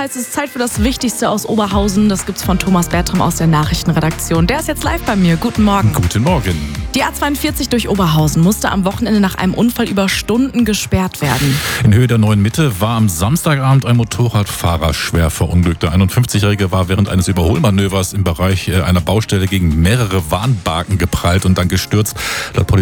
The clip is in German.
heißt es Zeit für das Wichtigste aus Oberhausen. Das gibt's von Thomas Bertram aus der Nachrichtenredaktion. Der ist jetzt live bei mir. Guten Morgen. Guten Morgen. Die A42 durch Oberhausen musste am Wochenende nach einem Unfall über Stunden gesperrt werden. In Höhe der Neuen Mitte war am Samstagabend ein Motorradfahrer schwer verunglückt. Der 51-Jährige war während eines Überholmanövers im Bereich einer Baustelle gegen mehrere Warnbarken geprallt und dann gestürzt. Laut